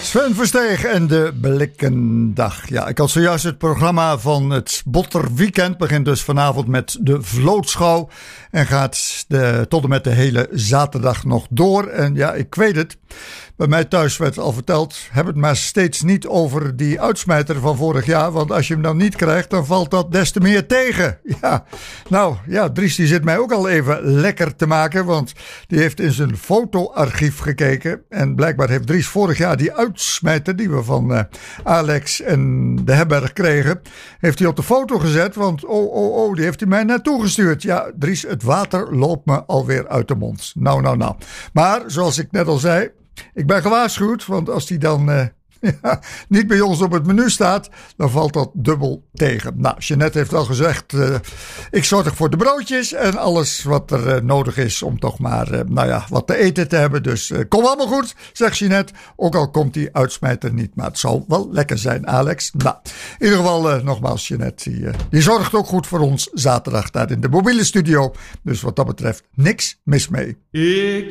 Sven Versteeg en de Blikkendag. Ja, ik had zojuist het programma van het Botterweekend. Begint dus vanavond met de Vlootschouw. En gaat tot en met de hele zaterdag nog door. En ja, ik weet het. Bij mij thuis werd al verteld. Heb het maar steeds niet over die uitsmijter van vorig jaar. Want als je hem dan niet krijgt, dan valt dat des te meer tegen. Ja, nou ja, Dries die zit mij ook al even lekker te maken. Want die heeft in zijn fotoarchief gekeken. En blijkbaar heeft Dries vorig jaar die uitsmijter die we van Alex en de Herberg kregen. Heeft hij op de foto gezet. Want die heeft hij mij naartoe gestuurd. Ja, Dries, het water loopt me alweer uit de mond. Nou. Maar zoals ik net al zei. Ik ben gewaarschuwd, want als die dan niet bij ons op het menu staat, dan valt dat dubbel tegen. Nou, Jeanette heeft wel gezegd, ik zorg voor de broodjes en alles wat er nodig is om toch maar, wat te eten te hebben. Dus kom allemaal goed, zegt Jeanette, ook al komt die uitsmijter niet. Maar het zal wel lekker zijn, Alex. Nou, in ieder geval nogmaals, Jeanette, die zorgt ook goed voor ons zaterdag daar in de mobiele studio. Dus wat dat betreft, niks mis mee.